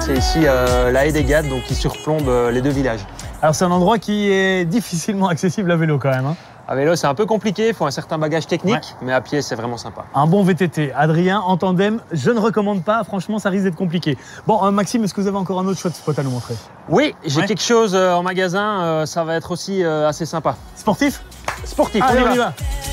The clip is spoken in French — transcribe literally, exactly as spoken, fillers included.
c'est ici euh, la haie des Gades, donc qui surplombe euh, les deux villages. Alors c'est un endroit qui est difficilement accessible à vélo quand même. Hein. À vélo, c'est un peu compliqué, il faut un certain bagage technique, Ouais. mais à pied, c'est vraiment sympa. Un bon V T T. Adrien, en tandem, je ne recommande pas. Franchement, ça risque d'être compliqué. Bon, euh, Maxime, est-ce que vous avez encore un autre chouette spot à nous montrer? Oui, j'ai Ouais. quelque chose euh, en magasin, euh, ça va être aussi euh, assez sympa. Sportif? Sportif, Allez, on y on y va. va.